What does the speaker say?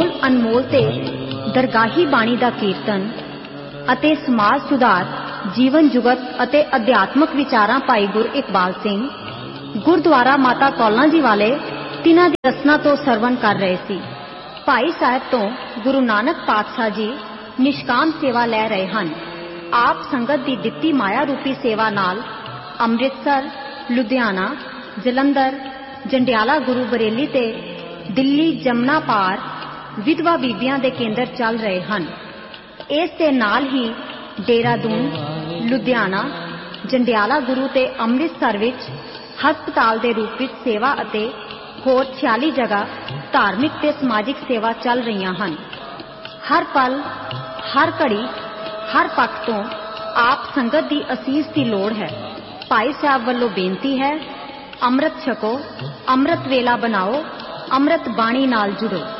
बेमोल अनमोल ते दरगाही बाणी दा कीर्तन अते समाज सुधार जीवन जुगत अते अध्यात्मक विचारां भाई गुर इकबाल सिंह गुरुद्वारा माता कौलां जी वाले तिन्हां दी रसना तो सरवण कर रहे सी। भाई साहब तो गुरु नानक पातशाह जी निष्काम सेवा लै रहे हन। आप संगत दी दित्ती माया रूपी सेवा नाल अमृतसर, लुधियाना, जलंधर, जंडियाला गुरु बरेली ते दिल्ली जमुना पार विधवा बीबियां दे केंद्र चल रहे हन। इस दे नाल ही देहरादून, लुधियाना, जंडियाला गुरु ते अमृतसर विच हस्पताल दे रूप विच सेवा अते होर 46 जगह धार्मिक ते समाजिक सेवा चल रही हन। हर पल, हर घड़ी, हर पक्ष तो आप संगत दी असीस की लोड़ है। भाई साहब वल्लों बेनती है, अमृत छको, अमृत वेला बनाओ, अमृत बाणी नाल जुड़ो।